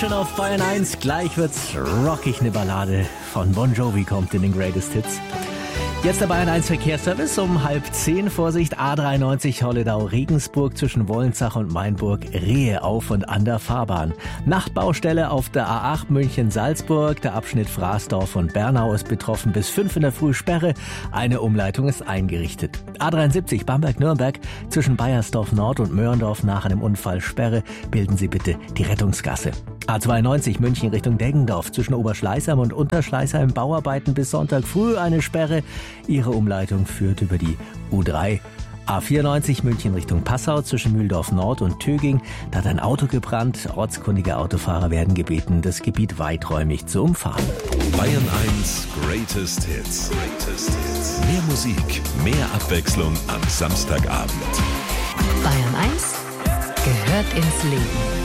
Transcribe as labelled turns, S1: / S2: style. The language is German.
S1: Passion auf Bayern 1. Gleich wird's rockig, eine Ballade von Bon Jovi kommt in den Greatest Hits. Jetzt der Bayern 1 Verkehrsservice um 9:30. Vorsicht, A93 Holledau-Regensburg zwischen Wollensach und Mainburg, Rehe auf und an der Fahrbahn. Nachtbaustelle auf der A8 München-Salzburg. Der Abschnitt Fraßdorf und Bernau ist betroffen. Bis 5 in der Früh Sperre. Eine Umleitung ist eingerichtet. A73 Bamberg-Nürnberg zwischen Baiersdorf Nord und Möhrendorf nach einem Unfall Sperre. Bilden Sie bitte die Rettungsgasse. A92 München Richtung Deggendorf zwischen Oberschleißheim und Unterschleißheim. Bauarbeiten bis Sonntag früh eine Sperre. Ihre Umleitung führt über die U3. A94 München Richtung Passau zwischen Mühldorf Nord und Töging. Da hat ein Auto gebrannt. Ortskundige Autofahrer werden gebeten, das Gebiet weiträumig zu umfahren.
S2: Bayern 1 Greatest Hits. Mehr Musik, mehr Abwechslung am Samstagabend.
S3: Bayern 1 gehört ins Leben.